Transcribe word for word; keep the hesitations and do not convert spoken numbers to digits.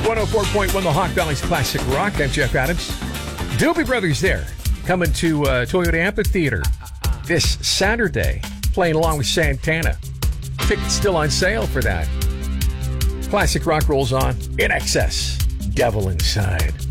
one oh four point one, the Hawk Valley's Classic Rock. I'm Jeff Adams. Doobie Brothers there, coming to uh, Toyota Amphitheater this Saturday, playing along with Santana. Tickets still on sale for that. Classic Rock rolls on. In Excess, Devil Inside.